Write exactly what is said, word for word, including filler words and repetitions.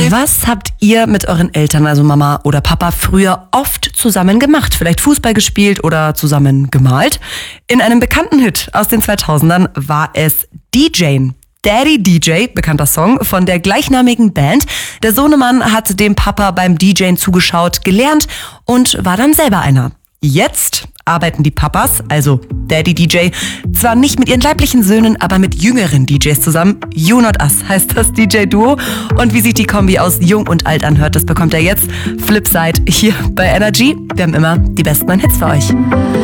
Was habt ihr mit euren Eltern, also Mama oder Papa, früher oft zusammen gemacht? Vielleicht Fußball gespielt oder zusammen gemalt? In einem bekannten Hit aus den zweitausendern war es D J. Daddy D J, bekannter Song von der gleichnamigen Band. Der Sohnemann hat dem Papa beim DJen zugeschaut, gelernt und war dann selber einer. Jetzt arbeiten die Papas, also Daddy D J, zwar nicht mit ihren leiblichen Söhnen, aber mit jüngeren D Js zusammen. You Not Us heißt das D J-Duo. Und wie sich die Kombi aus Jung und Alt anhört, das bekommt er jetzt. Flipside hier bei Energy. Wir haben immer die besten neuen Hits für euch.